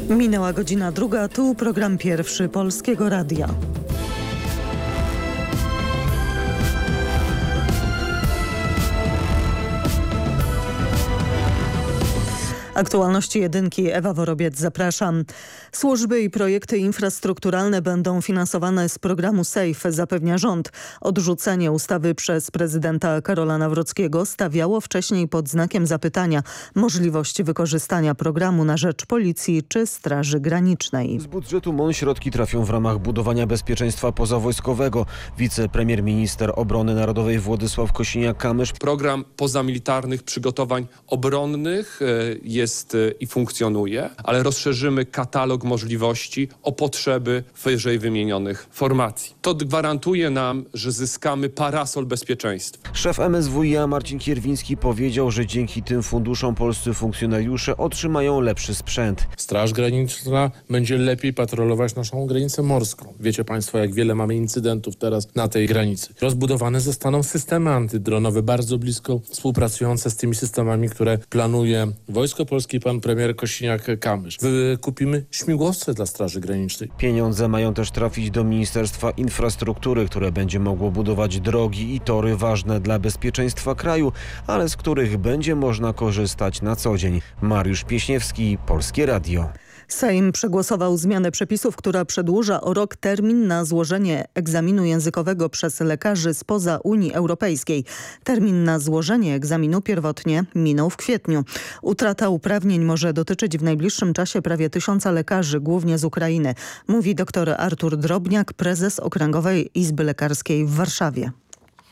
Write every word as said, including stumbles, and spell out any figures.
Minęła godzina druga, tu program pierwszy Polskiego Radia. Aktualności jedynki, Ewa Worobiec, zapraszam. Służby i projekty infrastrukturalne będą finansowane z programu SAFE, zapewnia rząd. Odrzucenie ustawy przez prezydenta Karola Nawrockiego stawiało wcześniej pod znakiem zapytania możliwość wykorzystania programu na rzecz Policji czy Straży Granicznej. Z budżetu M O N środki trafią w ramach budowania bezpieczeństwa pozawojskowego. Wicepremier minister obrony narodowej Władysław Kosiniak-Kamysz. Program pozamilitarnych przygotowań obronnych jest Jest i funkcjonuje, ale rozszerzymy katalog możliwości o potrzeby wyżej wymienionych formacji. To gwarantuje nam, że zyskamy parasol bezpieczeństwa. Szef M S W i a Marcin Kierwiński powiedział, że dzięki tym funduszom polscy funkcjonariusze otrzymają lepszy sprzęt. Straż Graniczna będzie lepiej patrolować naszą granicę morską. Wiecie Państwo, jak wiele mamy incydentów teraz na tej granicy. Rozbudowane zostaną systemy antydronowe, bardzo blisko współpracujące z tymi systemami, które planuje Wojsko Polskie. Polski pan premier Kosiniak-Kamysz. Wykupimy śmigłowce dla Straży Granicznej. Pieniądze mają też trafić do Ministerstwa Infrastruktury, które będzie mogło budować drogi i tory ważne dla bezpieczeństwa kraju, ale z których będzie można korzystać na co dzień. Mariusz Pieśniewski, Polskie Radio. Sejm przegłosował zmianę przepisów, która przedłuża o rok termin na złożenie egzaminu językowego przez lekarzy spoza Unii Europejskiej. Termin na złożenie egzaminu pierwotnie minął w kwietniu. Utrata uprawnień może dotyczyć w najbliższym czasie prawie tysiąca lekarzy, głównie z Ukrainy, mówi dr Artur Drobniak, prezes Okręgowej Izby Lekarskiej w Warszawie.